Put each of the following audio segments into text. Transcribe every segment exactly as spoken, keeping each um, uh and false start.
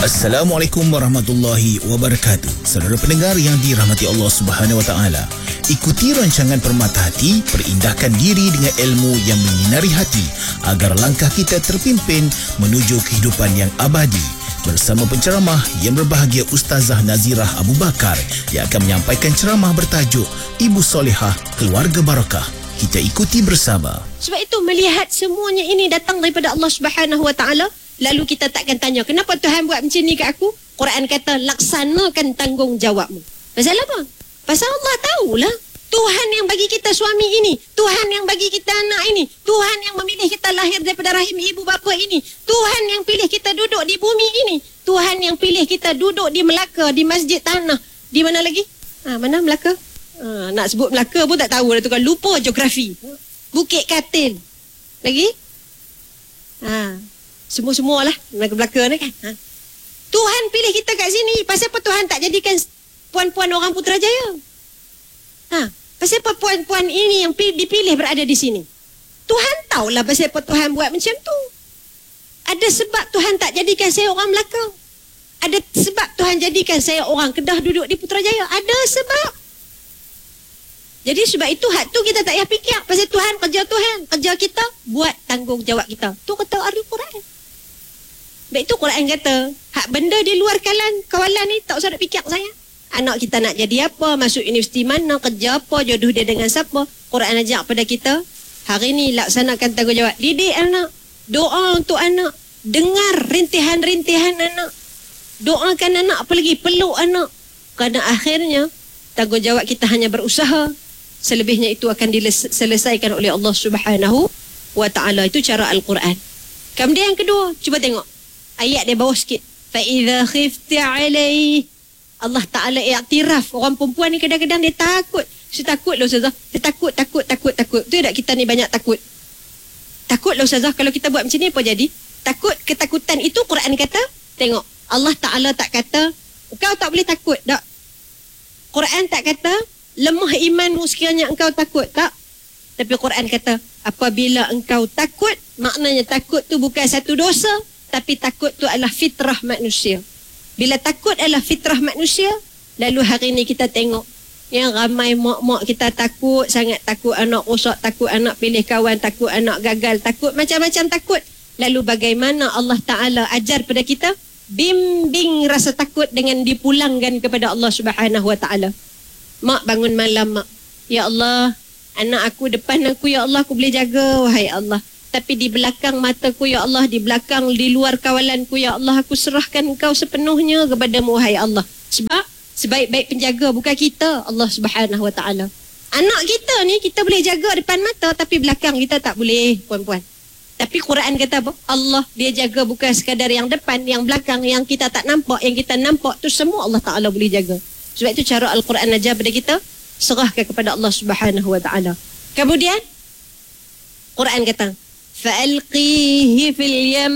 Assalamualaikum warahmatullahi wabarakatuh. Saudara pendengar yang dirahmati Allah Subhanahu Wa Taala, ikuti rancangan Permata Hati, perindahkan diri dengan ilmu yang menyinari hati agar langkah kita terpimpin menuju kehidupan yang abadi. Bersama penceramah yang berbahagia Ustazah Nazirah Abu Bakar yang akan menyampaikan ceramah bertajuk Ibu Solehah Keluarga Barakah. Kita ikuti bersama. Sebab itu melihat semuanya ini datang daripada Allah Subhanahu Wa Taala, lalu kita takkan tanya, kenapa Tuhan buat macam ni kat aku? Quran kata, laksanakan tanggungjawabmu. Pasal apa? Pasal Allah tahulah. Tuhan yang bagi kita suami ini, Tuhan yang bagi kita anak ini, Tuhan yang memilih kita lahir daripada rahim ibu bapa ini, Tuhan yang pilih kita duduk di bumi ini, Tuhan yang pilih kita duduk di Melaka, di Masjid Tanah. Di mana lagi? Ha, mana Melaka? Ha, nak sebut Melaka pun tak tahu dah tu kan. Lupa geografi. Bukit Katil. Lagi? Ha, semua-semua lah Melaka-Melaka ni kan. Ha. Tuhan pilih kita kat sini. Pasal apa Tuhan tak jadikan puan-puan orang Putrajaya? Ha, pasal apa puan-puan ini yang dipilih berada di sini? Tuhan tahulah pasal apa Tuhan buat macam tu. Ada sebab Tuhan tak jadikan saya orang Melaka. Ada sebab Tuhan jadikan saya orang Kedah duduk di Putrajaya. Ada sebab. Jadi sebab itu hak tu kita tak payah fikir. Pasal Tuhan kerja Tuhan. Kerja kita buat tanggungjawab kita. Tu kata Al-Quran. Sebab itu Quran kata, hak benda di luar kalan, kawalan ni tak usah nak fikir saya. Anak kita nak jadi apa, masuk universiti mana, kerja apa, jodoh dia dengan siapa. Quran ajak pada kita, hari ni laksanakan tanggungjawab. Didik anak, doa untuk anak, dengar rintihan-rintihan anak, doakan anak, apa lagi, peluk anak. Kerana akhirnya tanggungjawab kita hanya berusaha, selebihnya itu akan diselesaikan oleh Allah Subhanahu Wa Taala. Itu cara Al-Quran. Kemudian yang kedua, cuba tengok ayat di bawah sikit. Fa idza khifti alaihi, Allah Ta'ala iktiraf. Orang perempuan ni kadang-kadang dia takut. Saya takut lah Ustazah. Dia takut, takut, takut, takut. Tu tak kita ni banyak takut. Takut lah Ustazah. Kalau kita buat macam ni apa jadi? Takut, ketakutan itu Quran kata, tengok, Allah Ta'ala tak kata engkau tak boleh takut. Tak. Quran tak kata lemah imanmu sekiranya engkau takut. Tak. Tapi Quran kata, apabila engkau takut, maknanya takut tu bukan satu dosa, tapi takut tu adalah fitrah manusia. Bila takut adalah fitrah manusia, lalu hari ni kita tengok yang ramai mak-mak kita takut, sangat takut anak rosak, takut anak pilih kawan, takut anak gagal, takut macam-macam takut. Lalu bagaimana Allah Ta'ala ajar pada kita? Bimbing rasa takut dengan dipulangkan kepada Allah Subhanahu Wa Ta'ala. Mak bangun malam, mak, ya Allah, anak aku depan aku, ya Allah, aku boleh jaga, wahai Allah. Tapi di belakang mataku, ya Allah, di belakang, di luar kawalanku, ya Allah, aku serahkan engkau sepenuhnya kepadamu, wahai Allah. Sebab sebaik-baik penjaga bukan kita, Allah Subhanahu Wa Taala. Anak kita ni kita boleh jaga depan mata, tapi belakang kita tak boleh, puan-puan. Tapi Quran kata apa? Allah dia jaga bukan sekadar yang depan, yang belakang, yang kita tak nampak, yang kita nampak tu semua Allah Taala boleh jaga. Sebab itu cara Al-Quran ajar pada kita, serahkan kepada Allah Subhanahu Wa Taala. Kemudian Quran kata, fa'alqihi fil yam,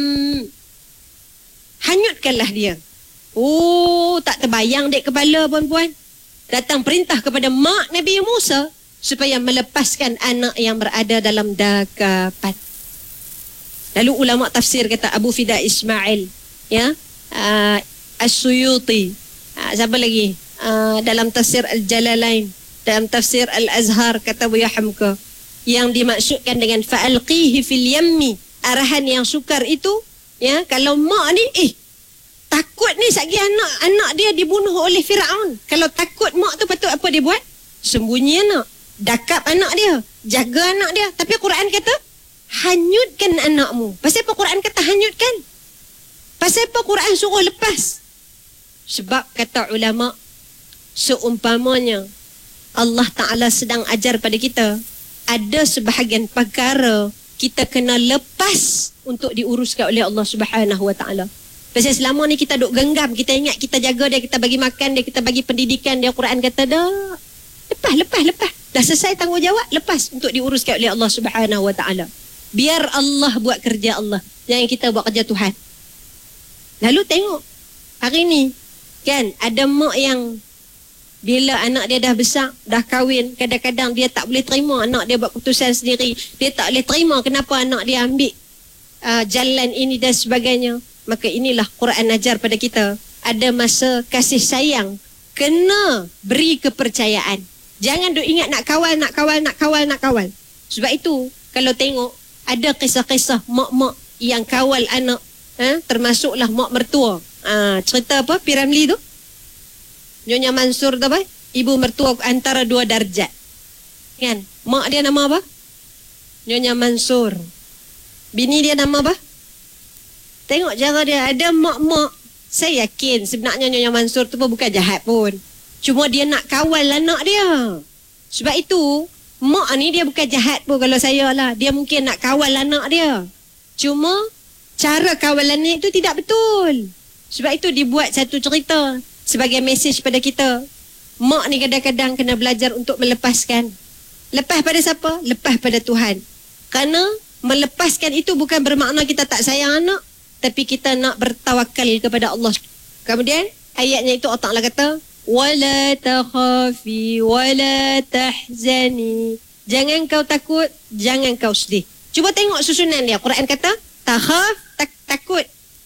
hanyutkanlah dia. Oh, tak terbayang dek kepala, puan-puan. Datang perintah kepada mak Nabi Musa supaya melepaskan anak yang berada dalam dakapan. Lalu ulama tafsir kata, Abu Fida Ismail, ya, uh, As-Suyuti, uh, siapa lagi, uh, dalam tafsir Al-Jalalain, dalam tafsir Al-Azhar, kata Buya Hamka, yang dimaksudkan dengan fa'alqihi fil yammi, arahan yang sukar itu, ya, kalau mak ni eh takut ni sagi anak anak dia dibunuh oleh Firaun. Kalau takut mak tu patut apa dia buat? Sembunyi anak, dakap anak dia, jaga anak dia. Tapi Quran kata hanyutkan anakmu. Pasal apa Quran kata hanyutkan? Pasal apa Quran suruh lepas? Sebab kata ulama, seumpamanya Allah Ta'ala sedang ajar pada kita, ada sebahagian perkara kita kena lepas untuk diuruskan oleh Allah Subhanahu Wa Taala. Pasal selama ni kita duk genggam, kita ingat kita jaga dia, kita bagi makan dia, kita bagi pendidikan dia. Quran kata dah, lepas, lepas, lepas. Dah selesai tanggungjawab, lepas untuk diuruskan oleh Allah Subhanahu Wa Taala. Biar Allah buat kerja Allah, jangan kita buat kerja Tuhan. Lalu tengok hari ni kan, ada mak yang bila anak dia dah besar, dah kahwin, kadang-kadang dia tak boleh terima anak dia buat keputusan sendiri. Dia tak boleh terima kenapa anak dia ambil uh, jalan ini dan sebagainya. Maka inilah Quran ajar pada kita. Ada masa kasih sayang kena beri kepercayaan. Jangan duk ingat nak kawal, nak kawal, nak kawal, nak kawal. Sebab itu, kalau tengok, ada kisah-kisah mak-mak yang kawal anak. Ha? Termasuklah mak mertua. Ha, cerita apa? P. Ramlee tu? Nyonya Mansur tu apa? Ibu mertua antara dua darjat. Kan? Mak dia nama apa? Nyonya Mansur. Bini dia nama apa? Tengok cara dia. Ada mak-mak. Saya yakin sebenarnya Nyonya Mansur tu pun bukan jahat pun. Cuma dia nak kawal anak dia. Sebab itu, mak ni dia bukan jahat pun kalau saya lah. Dia mungkin nak kawal anak dia. Cuma, cara kawalannya itu tidak betul. Sebab itu dibuat satu cerita sebagai mesej pada kita. Mak ni kadang-kadang kena belajar untuk melepaskan. Lepas pada siapa? Lepas pada Tuhan. Kerana melepaskan itu bukan bermakna kita tak sayang anak, tapi kita nak bertawakal kepada Allah. Kemudian ayatnya itu Allah Ta'ala kata, wala takhafi wala tahzani. Jangan kau takut, jangan kau sedih. Cuba tengok susunan dia. Quran kata takhaf, tak, takut,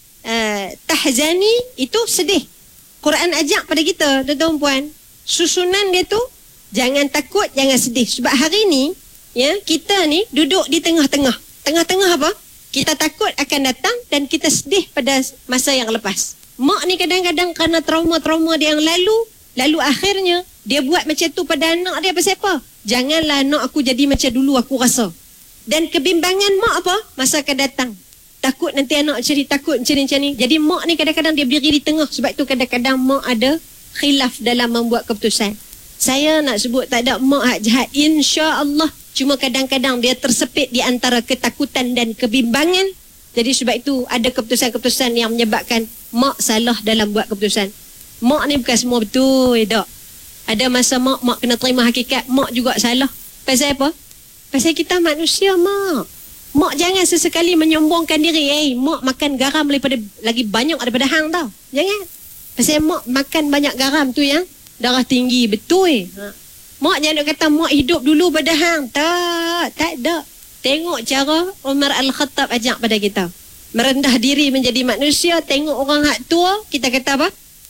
uh, tahzani itu sedih. Quran ajak pada kita, tuan-tuan puan, susunan dia tu jangan takut, jangan sedih. Sebab hari ni ya, kita ni duduk di tengah-tengah. Tengah-tengah apa? Kita takut akan datang dan kita sedih pada masa yang lepas. Mak ni kadang-kadang kerana trauma-trauma dia yang lalu, lalu akhirnya dia buat macam tu pada anak dia. Pasal apa? Janganlah anak aku jadi macam dulu aku rasa. Dan kebimbangan mak apa? Masa akan datang. Takut nanti anak jadi takut macam ni, macam ni. Jadi mak ni kadang-kadang dia berdiri di tengah. Sebab tu kadang-kadang mak ada khilaf dalam membuat keputusan. Saya nak sebut tak ada mak hak jahat, insya-Allah. Cuma kadang-kadang dia tersepit di antara ketakutan dan kebimbangan. Jadi sebab itu ada keputusan-keputusan yang menyebabkan mak salah dalam buat keputusan. Mak ni bukan semua betul, tak. Ada masa mak mak kena terima hakikat, mak juga salah. Pasal apa? Pasal kita manusia, mak. Mak jangan sesekali menyombongkan diri. Eh, mak makan garam daripada lagi banyak daripada hang tau. Jangan. Pasal mak makan banyak garam tu yang darah tinggi, betul. Ha. Mak jangan kata mak hidup dulu pada hang. Tak, tak ada. Tengok cara Umar Al-Khattab ajak pada kita. Merendah diri menjadi manusia. Tengok orang hak tua, kita kata apa?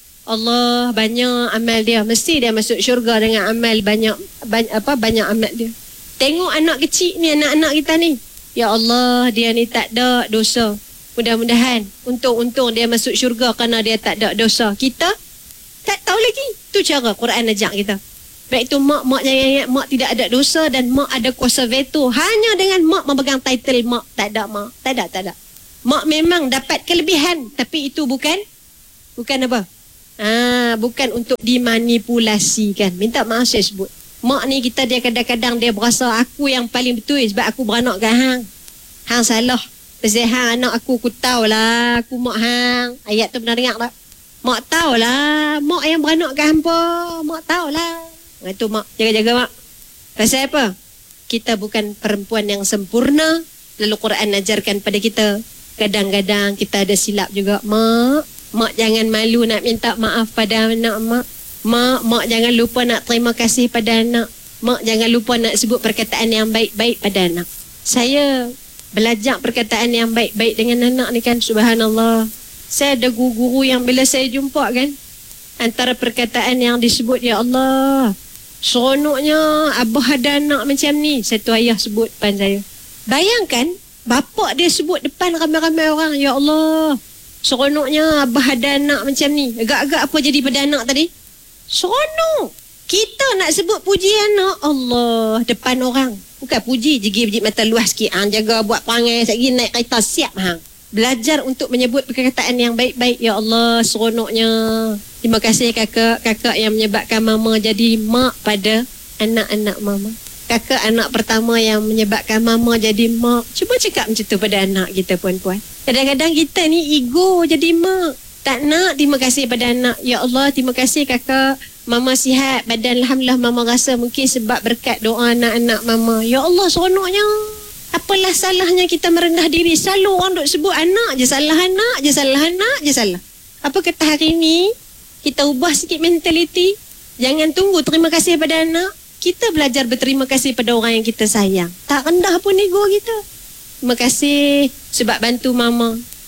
Allah banyak amal dia. Mesti dia masuk syurga dengan amal banyak, banyak apa banyak amal dia. Tengok anak kecil ni, anak-anak kita ni. Ya Allah, dia ni tak ada dosa. Mudah-mudahan untung-untung dia masuk syurga kerana dia tak ada dosa. Kita tak tahu lagi. Tu cara Quran ajak kita. Baik itu mak, mak jangan ingat mak tidak ada dosa dan mak ada kuasa veto. Hanya dengan mak memegang title mak. Tak ada mak. Tak ada, tak ada. Mak memang dapat kelebihan. Tapi itu bukan, bukan apa? Ah, bukan untuk dimanipulasikan. Minta maaf saya sebut. Mak ni kita dia kadang-kadang dia berasa aku yang paling betul sebab aku beranak dengan hang. Hang salah. Pasal hang anak aku, aku tahulah. Aku mak hang. Ayat tu pernah dengar tak? Mak tahulah. Mak yang beranak dengan hampa. Mak tahulah. Itu mak, jaga-jaga mak. Pasal apa? Kita bukan perempuan yang sempurna. Lalu Quran ajarkan pada kita, kadang-kadang kita ada silap juga. Mak, mak jangan malu nak minta maaf pada anak mak. Mak, mak jangan lupa nak terima kasih pada anak. Mak jangan lupa nak sebut perkataan yang baik-baik pada anak. Saya belajar perkataan yang baik-baik dengan anak ni kan, subhanallah. Saya ada guru-guru yang bila saya jumpa kan, antara perkataan yang disebut, ya Allah, seronoknya abah ada anak macam ni. Satu ayah sebut depan saya. Bayangkan, bapak dia sebut depan ramai-ramai orang, ya Allah, seronoknya abah ada anak macam ni. Agak-agak apa jadi pada anak tadi? Seronok. Kita nak sebut puji anak Allah depan orang. Bukan puji, jegi-jegi mata luas sikit. Hang jaga buat perangai, sekali naik kereta siap hang. Belajar untuk menyebut perkataan yang baik-baik. Ya Allah, seronoknya. Terima kasih kakak, kakak yang menyebabkan mama jadi mak pada anak-anak mama. Kakak anak pertama yang menyebabkan mama jadi mak. Cuba cakap macam tu pada anak kita, puan-puan. Kadang-kadang kita ni ego jadi mak. Tak nak terima kasih pada anak. Ya Allah, terima kasih kakak. Mama sihat. Badan alhamdulillah mama rasa mungkin sebab berkat doa anak-anak mama. Ya Allah, seronoknya. Apalah salahnya kita merendah diri. Selalu orang duk sebut anak je salah, anak je salah, anak je salah. Apa kata hari ni kita ubah sikit mentaliti. Jangan tunggu terima kasih pada anak. Kita belajar berterima kasih pada orang yang kita sayang. Tak rendah pun ego kita. Terima kasih sebab bantu mama.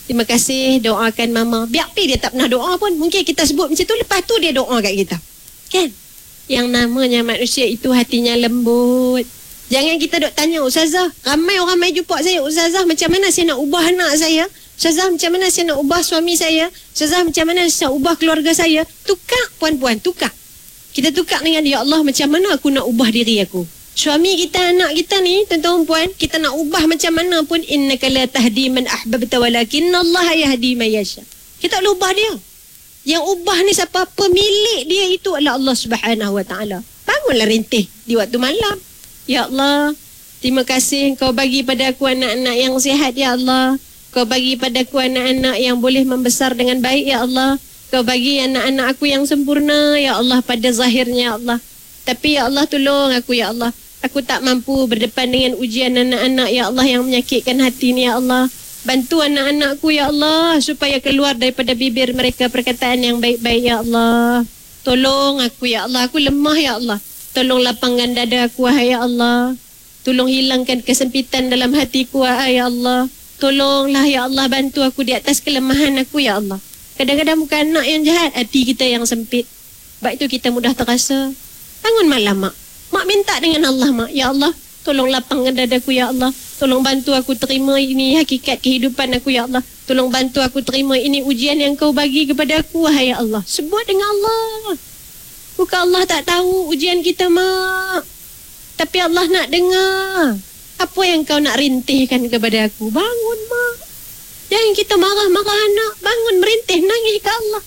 terima kasih, doakan mama. Biar dia tak pernah doa pun, mungkin kita sebut macam tu, lepas tu dia doa kat kita. Kan? Yang namanya manusia itu hatinya lembut. Jangan kita duk tanya, Ustazah, ramai orang mai jumpa saya, Ustazah macam mana saya nak ubah anak saya? Ustazah macam mana saya nak ubah suami saya? Ustazah macam mana saya nak ubah keluarga saya? Tukar puan-puan, tukar. Kita tukar dengan, ya Allah, macam mana aku nak ubah diri aku? Suami kita, anak kita ni, tuan-tuan puan, kita nak ubah macam mana pun, innaka la tahdi man ahbabta walakinna Allah yahdi man yasha. Kita tak ubah dia. Yang ubah ni siapa? Pemilik dia itu adalah Allah Subhanahu Wa Taala. Bangunlah rintih di waktu malam. Ya Allah, terima kasih Engkau bagi pada aku anak-anak yang sihat, ya Allah. Kau bagi pada aku anak-anak yang boleh membesar dengan baik, ya Allah. Kau bagi anak-anak aku yang sempurna, ya Allah, pada zahirnya, ya Allah. Tapi ya Allah, tolong aku, ya Allah. Aku tak mampu berdepan dengan ujian anak-anak, ya Allah, yang menyakitkan hati ni, ya Allah. Bantu anak-anakku, ya Allah, supaya keluar daripada bibir mereka perkataan yang baik-baik, ya Allah. Tolong aku, ya Allah. Aku lemah, ya Allah. Tolong lapangkan dada aku, wahai ya Allah. Tolong hilangkan kesempitan dalam hatiku, wahai ya Allah. Tolonglah, ya Allah, bantu aku di atas kelemahan aku, ya Allah. Kadang-kadang bukan anak yang jahat, hati kita yang sempit. Sebab itu kita mudah terasa. Bangun malam, Mak. Mak minta dengan Allah, Mak. Ya Allah, tolong lapangkan dadaku, ya Allah. Tolong bantu aku terima ini hakikat kehidupan aku, ya Allah. Tolong bantu aku terima ini ujian yang kau bagi kepada aku, wahai ya Allah. Sebut dengan Allah. Bukan Allah tak tahu ujian kita, Mak. Tapi Allah nak dengar. Apa yang kau nak rintihkan kepada aku? Bangun, Mak. Jangan kita marah-marah anak. Bangun merintih, nangis ke Allah.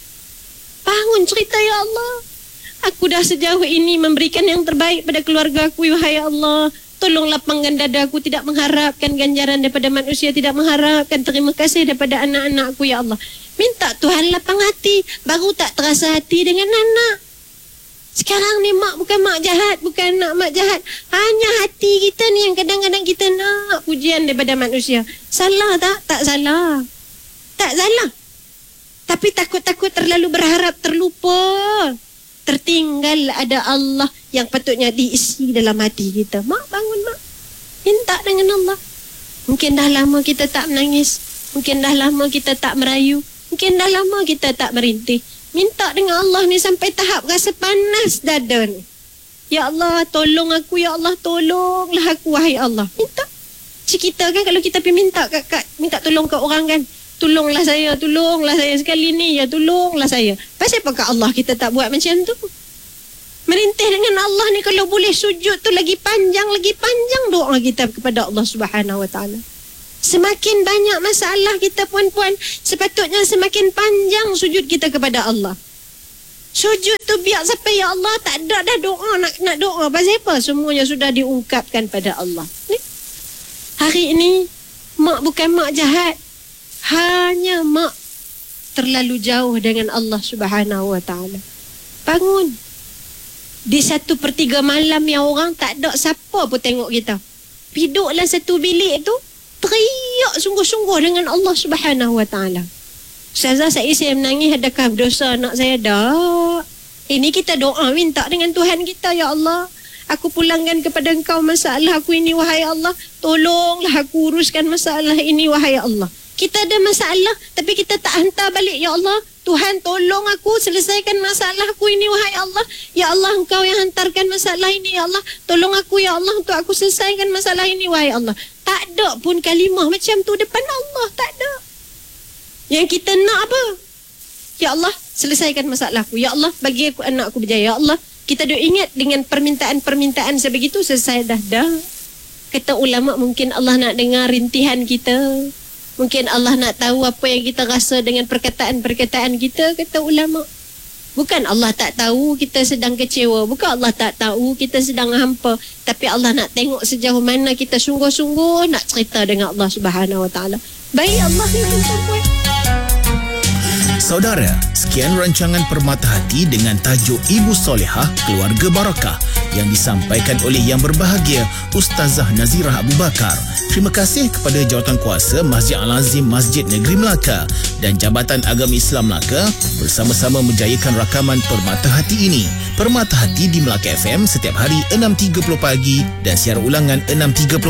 Bangun cerita, ya Allah. Aku dah sejauh ini memberikan yang terbaik pada keluarga aku, wahai Allah. Tolong lapangkan dada aku, tidak mengharapkan ganjaran daripada manusia, tidak mengharapkan terima kasih daripada anak-anakku, ya Allah. Minta Tuhan lapang hati, baru tak terasa hati dengan anak. Sekarang ni mak bukan mak jahat, bukan nak mak jahat. Hanya hati kita ni yang kadang-kadang kita nak pujian daripada manusia. Salah tak? Tak salah. Tak salah. Tapi takut-takut terlalu berharap terlupa. Tertinggal ada Allah yang patutnya diisi dalam hati kita. Mak bangun, mak. Minta dengan Allah. Mungkin dah lama kita tak menangis. Mungkin dah lama kita tak merayu. Mungkin dah lama kita tak merintih. Minta dengan Allah ni sampai tahap rasa panas dada ni. Ya Allah, tolong aku, ya Allah, tolonglah aku, wahai Allah. Minta. Cik kita kan kalau kita pergi minta kat, kat, minta tolong kat orang kan. Tolonglah saya, tolonglah saya sekali ni, ya tolonglah saya. Pasal apa kat Allah kita tak buat macam tu? Merintih dengan Allah ni kalau boleh sujud tu lagi panjang, lagi panjang doa kita kepada Allah Subhanahu Wa Taala. Semakin banyak masalah kita puan-puan, sepatutnya semakin panjang sujud kita kepada Allah. Sujud tu biar sampai ya Allah tak ada dah doa nak nak doa. Pasal apa? Semuanya sudah diungkapkan pada Allah. Ni. Hari ini mak bukan mak jahat. Hanya mak terlalu jauh dengan Allah Subhanahu Wa Taala. Bangun. Di satu per tiga malam yang orang tak ada siapa pun tengok kita. Duduklah satu bilik tu, teriak sungguh-sungguh dengan Allah Subhanahu Wa Taala. Ustazah, saya saya menangis, adakah dosa anak saya? Tak. Ini kita doa minta dengan Tuhan kita, ya Allah. Aku pulangkan kepada Engkau masalah aku ini, wahai Allah. Tolonglah aku uruskan masalah ini, wahai Allah. Kita ada masalah tapi kita tak hantar balik, ya Allah. Tuhan tolong aku selesaikan masalah aku ini, wahai Allah. Ya Allah, Engkau yang hantarkan masalah ini, ya Allah. Tolong aku, ya Allah, untuk aku selesaikan masalah ini, wahai Allah. Tak ada pun kalimah macam tu depan Allah. Tak ada. Yang kita nak apa? Ya Allah, selesaikan masalahku. Ya Allah, bagi aku anak aku berjaya. Ya Allah, kita duk ingat dengan permintaan-permintaan sebegitu, selesai dah dah. Kata ulama, mungkin Allah nak dengar rintihan kita. Mungkin Allah nak tahu apa yang kita rasa dengan perkataan-perkataan kita, kata ulama. Bukan Allah tak tahu kita sedang kecewa. Bukan Allah tak tahu kita sedang hampa. Tapi Allah nak tengok sejauh mana kita sungguh-sungguh nak cerita dengan Allah Subhanahu Wa Taala. Baik Allah ni tuan-tuan. Saudara, sekian rancangan Permata Hati dengan tajuk Ibu Solehah Keluarga Barakah yang disampaikan oleh yang berbahagia Ustazah Nazirah Abu Bakar. Terima kasih kepada Jawatankuasa Masjid Al-Azim Masjid Negeri Melaka dan Jabatan Agama Islam Melaka bersama-sama menjayakan rakaman Permata Hati ini. Permata Hati di Melaka F M setiap hari enam tiga puluh pagi dan siaran ulangan enam tiga puluh